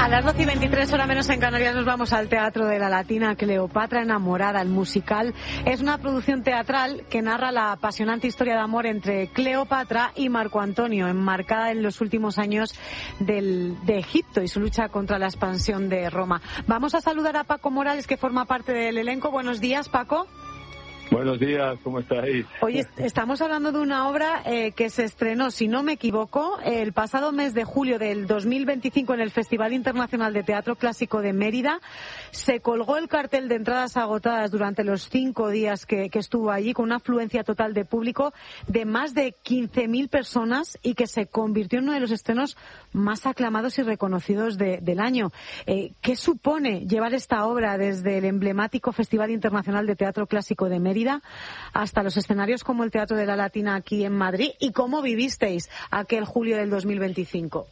las 12:23, hora menos en Canarias, nos vamos al Teatro de la Latina. Cleopatra enamorada, el musical, es una producción teatral que narra la apasionante historia de amor entre Cleopatra y Marco Antonio, enmarcada en los últimos años de Egipto y su lucha contra la expansión de Roma. Vamos a saludar a Paco Morales, que forma parte del elenco. Buenos días, Paco. Buenos días, ¿cómo estáis? Hoy estamos hablando de una obra que se estrenó, si no me equivoco, el pasado mes de julio del 2025 en el Festival Internacional de Teatro Clásico de Mérida. Se colgó el cartel de entradas agotadas durante los 5 días que estuvo allí, con una afluencia total de público de más de 15.000 personas y que se convirtió en uno de los estrenos más aclamados y reconocidos del año. ¿Qué supone llevar esta obra desde el emblemático Festival Internacional de Teatro Clásico de Mérida hasta los escenarios como el Teatro de la Latina aquí en Madrid? ¿Y cómo vivisteis aquel julio del 2025?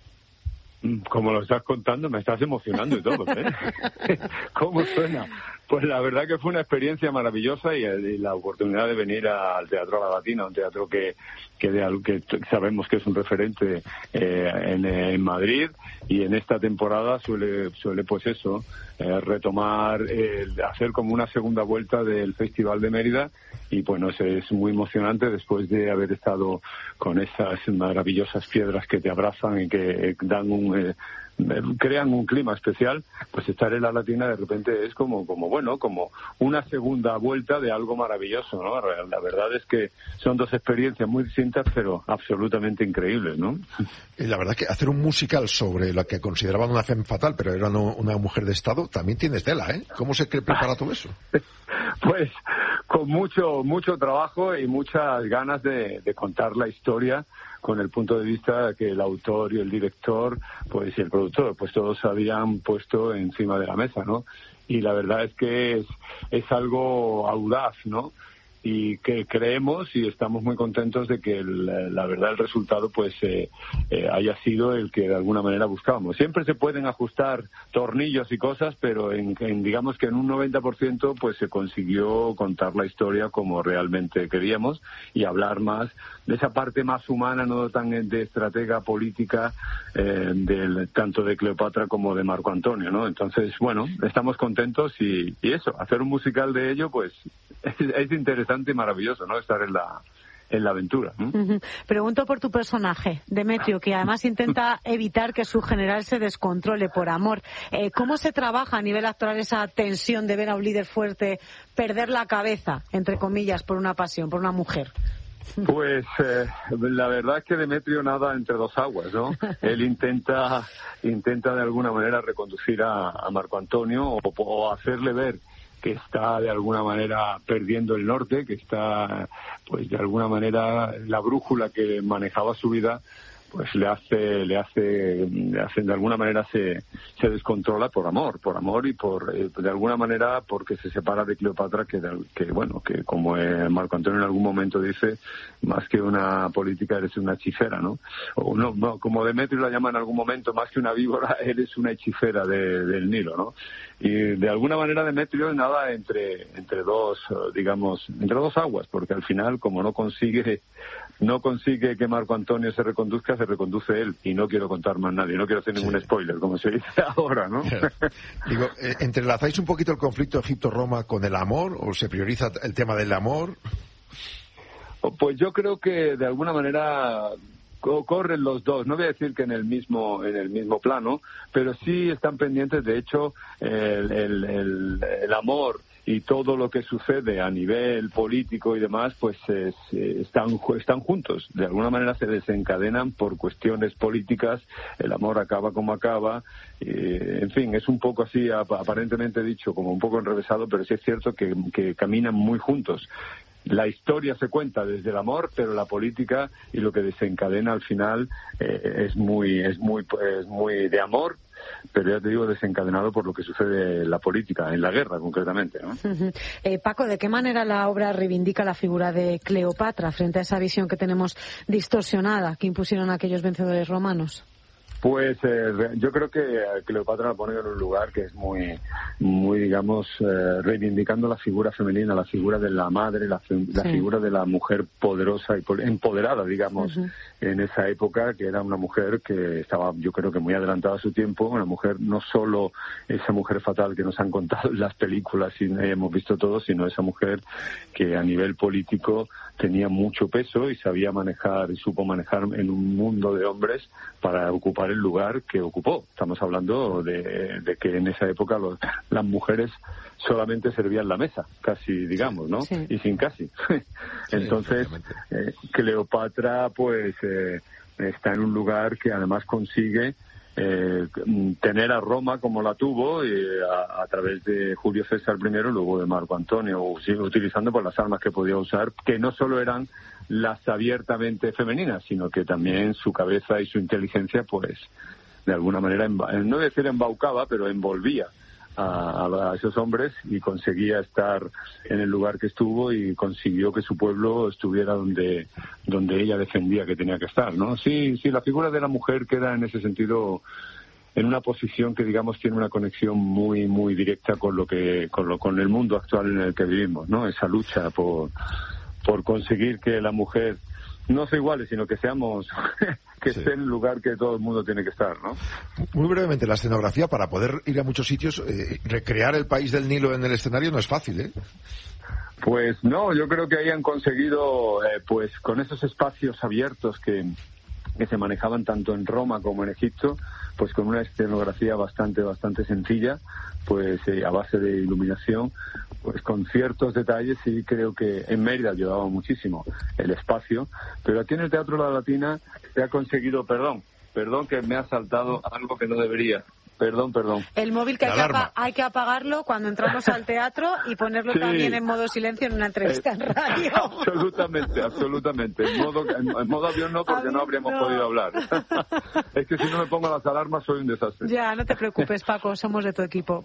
Como lo estás contando, me estás emocionando y todo, ¿eh? ¿Cómo suena? Pues la verdad que fue una experiencia maravillosa y la oportunidad de venir al Teatro de la Latina, un teatro que sabemos que es un referente en Madrid, y en esta temporada suele pues eso, retomar, hacer como una segunda vuelta del Festival de Mérida, y bueno, es muy emocionante después de haber estado con esas maravillosas piedras que te abrazan y que dan crean un clima especial. Pues estar en la Latina de repente es como una segunda vuelta de algo maravilloso, ¿no? La verdad es que son dos experiencias muy distintas, pero absolutamente increíbles, ¿no? La verdad que hacer un musical sobre la que consideraban una femme fatal, pero era una mujer de Estado, también tienes tela, ¿eh? ¿Cómo se prepara todo eso? Pues con mucho trabajo y muchas ganas de contar la historia con el punto de vista que el autor y el director, pues, y el productor, pues todos habían puesto encima de la mesa, ¿no? Y la verdad es que es algo audaz, ¿no? Y que creemos y estamos muy contentos de que la verdad el resultado pues haya sido el que de alguna manera buscábamos. Siempre se pueden ajustar tornillos y cosas, pero digamos que en un 90% pues se consiguió contar la historia como realmente queríamos y hablar más de esa parte más humana, no tan de estratega política, tanto de Cleopatra como de Marco Antonio, ¿no? Entonces, bueno, estamos contentos y eso, hacer un musical de ello pues es interesante y maravilloso, ¿no? Estar en la aventura. Uh-huh. Pregunto por tu personaje, Demetrio, que además intenta evitar que su general se descontrole por amor. ¿Cómo se trabaja a nivel actoral esa tensión de ver a un líder fuerte perder la cabeza, entre comillas, por una pasión, por una mujer? Pues la verdad es que Demetrio nada entre dos aguas, ¿no? Él intenta de alguna manera reconducir a Marco Antonio o hacerle ver que está de alguna manera perdiendo el norte, que está pues de alguna manera la brújula que manejaba su vida pues le hace de alguna manera se descontrola por amor y por de alguna manera porque se separa de Cleopatra, que como Marco Antonio en algún momento dice, más que una política eres una hechicera, ¿no? O no, como Demetrio la llama en algún momento, más que una víbora eres una hechicera del Nilo, ¿no? Y de alguna manera Demetrio nada entre dos aguas, porque al final como no consigue que Marco Antonio se reconduce él, y no quiero contar más nadie, no quiero hacer ningún spoiler, como se dice ahora, ¿no? Digo, ¿entrelazáis un poquito el conflicto Egipto-Roma con el amor, o se prioriza el tema del amor? Pues yo creo que de alguna manera corren los dos, no voy a decir que en el mismo plano, pero sí están pendientes. De hecho, el amor y todo lo que sucede a nivel político y demás, pues están juntos. De alguna manera se desencadenan por cuestiones políticas, el amor acaba como acaba, en fin, es un poco así, aparentemente dicho, como un poco enrevesado, pero sí es cierto que caminan muy juntos. La historia se cuenta desde el amor, pero la política y lo que desencadena al final es muy de amor, pero ya te digo, desencadenado por lo que sucede en la política, en la guerra concretamente, ¿no? Paco, ¿de qué manera la obra reivindica la figura de Cleopatra frente a esa visión que tenemos distorsionada que impusieron aquellos vencedores romanos? Pues yo creo que Cleopatra la pone en un lugar que es muy digamos, reivindicando la figura femenina, la figura de la madre, la figura de la mujer poderosa y empoderada, digamos, en esa época, que era una mujer que estaba, yo creo que muy adelantada a su tiempo, una mujer, no solo esa mujer fatal que nos han contado en las películas y hemos visto todos, sino esa mujer que a nivel político tenía mucho peso y sabía manejar y supo manejar en un mundo de hombres para ocupar el lugar que ocupó. Estamos hablando de que en esa época las mujeres solamente servían la mesa, casi, digamos, ¿no? Sí. Y sin casi. Entonces, Cleopatra, pues, está en un lugar que además consigue tener a Roma como la tuvo a través de Julio César I, luego de Marco Antonio, utilizando pues las armas que podía usar, que no solo eran las abiertamente femeninas, sino que también su cabeza y su inteligencia, pues, de alguna manera, no decir embaucaba, pero envolvía a esos hombres y conseguía estar en el lugar que estuvo y consiguió que su pueblo estuviera donde ella defendía que tenía que estar, ¿no? Sí, la figura de la mujer queda en ese sentido en una posición que, digamos, tiene una conexión muy muy directa con el mundo actual en el que vivimos, ¿no? Esa lucha por conseguir que la mujer no sea iguales, sino que seamos que esté en el lugar que todo el mundo tiene que estar, ¿no? Muy brevemente, la escenografía, para poder ir a muchos sitios, recrear el país del Nilo en el escenario no es fácil, ¿eh? Pues no, yo creo que ahí han conseguido, pues con esos espacios abiertos que se manejaban tanto en Roma como en Egipto, pues con una escenografía bastante sencilla, pues a base de iluminación, pues con ciertos detalles, y creo que en Mérida ayudaba muchísimo el espacio, pero aquí en el Teatro La Latina se ha conseguido, perdón que me ha saltado algo que no debería. Perdón. El móvil que hay que apagarlo cuando entramos al teatro y ponerlo también en modo silencio en una entrevista en radio. Absolutamente. En modo avión no, porque no habríamos podido hablar. Es que si no me pongo las alarmas soy un desastre. Ya, no te preocupes, Paco, somos de tu equipo.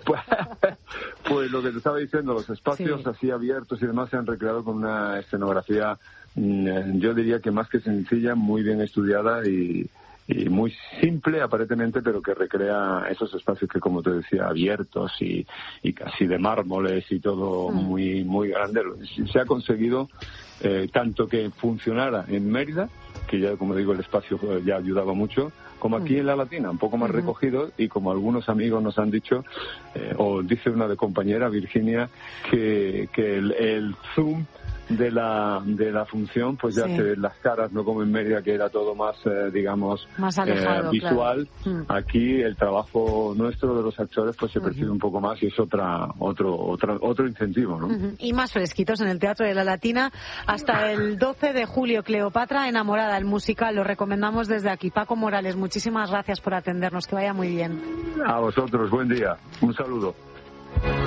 Pues lo que te estaba diciendo, los espacios así abiertos y demás se han recreado con una escenografía, yo diría que más que sencilla, muy bien estudiada y muy simple aparentemente, pero que recrea esos espacios que, como te decía, abiertos y casi de mármoles y todo muy muy grande. Se ha conseguido tanto que funcionara en Mérida, que ya, como digo, el espacio ya ayudaba mucho, como aquí en La Latina, un poco más recogido, y como algunos amigos nos han dicho, o dice una de compañera, Virginia, que el zoom de la función, pues ya se ven las caras, no como en Mérida, que era todo más, digamos, más alejado, visual. Claro. Aquí el trabajo nuestro de los actores pues se percibe un poco más, y es otro incentivo, ¿no? Y más fresquitos en el Teatro de La Latina hasta el 12 de julio. Cleopatra enamorada, el musical, lo recomendamos desde aquí. Paco Morales, muchísimas gracias por atendernos, que vaya muy bien. A vosotros, buen día, un saludo.